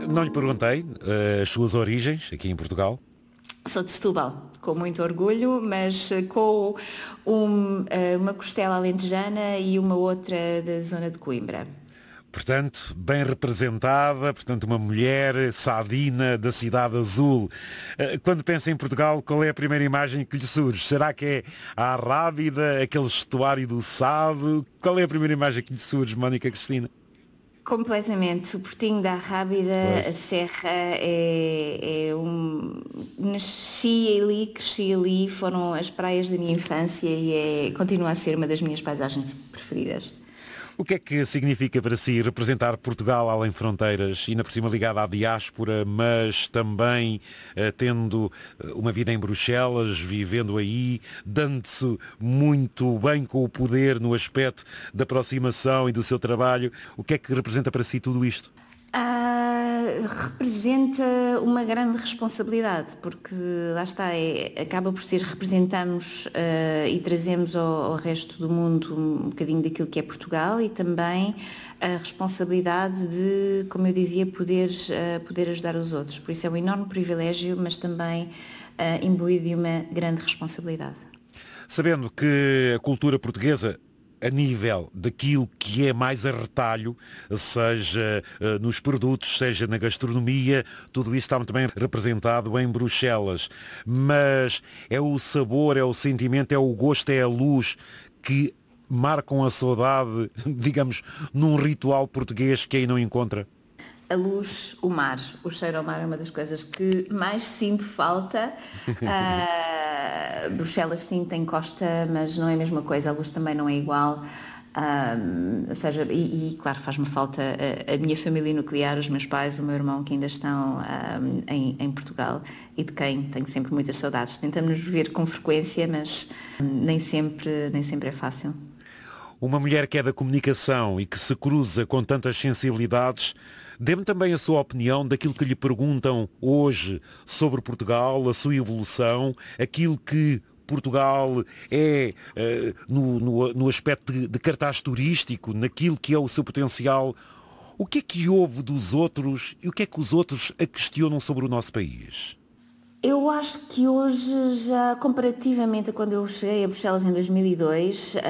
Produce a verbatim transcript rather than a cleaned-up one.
Não lhe perguntei uh, as suas origens aqui em Portugal. Sou de Setúbal, com muito orgulho, mas com um, uma costela alentejana e uma outra da zona de Coimbra. Portanto, bem representada, portanto, uma mulher sadina da Cidade Azul. Quando pensa em Portugal, qual é a primeira imagem que lhe surge? Será que é a Arrábida, aquele estuário do Sado? Qual é a primeira imagem que lhe surge, Mónica Cristina? Completamente. O Portinho da Arrábida, Pois. a Serra, é, é um... Nasci ali, cresci ali, foram as praias da minha infância e é... continua a ser uma das minhas paisagens preferidas. O que é que significa para si representar Portugal além fronteiras, ainda por cima ligada à diáspora, mas também uh, tendo uma vida em Bruxelas, vivendo aí, dando-se muito bem com o poder no aspecto da aproximação e do seu trabalho? O que é que representa para si tudo isto? Ah, representa uma grande responsabilidade, porque lá está, é, acaba por ser representamos uh, e trazemos ao, ao resto do mundo um bocadinho daquilo que é Portugal e também a responsabilidade de, como eu dizia, poder, uh, poder ajudar os outros. Por isso é um enorme privilégio, mas também uh, imbuído de uma grande responsabilidade. Sabendo que a cultura portuguesa, a nível daquilo que é mais a retalho, seja uh, nos produtos, seja na gastronomia, tudo isso está muito bem representado em Bruxelas. Mas é o sabor, é o sentimento, é o gosto, é a luz que marcam a saudade, digamos, num ritual português que aí não encontra? A luz, o mar, o cheiro ao mar é uma das coisas que mais sinto falta. Uh, Bruxelas sim tem costa, mas não é a mesma coisa, a luz também não é igual. Uh, ou seja, e, e claro, faz-me falta a, a minha família nuclear, os meus pais, o meu irmão que ainda estão uh, em, em Portugal e de quem tenho sempre muitas saudades. Tentamos ver com frequência, mas nem sempre, nem sempre é fácil. Uma mulher que é da comunicação e que se cruza com tantas sensibilidades, dê-me também a sua opinião daquilo que lhe perguntam hoje sobre Portugal, a sua evolução, aquilo que Portugal é uh, no, no, no aspecto de, de cartaz turístico, naquilo que é o seu potencial. O que é que houve dos outros e o que é que os outros a questionam sobre o nosso país? Eu acho que hoje, já comparativamente a quando eu cheguei a Bruxelas em dois mil e dois,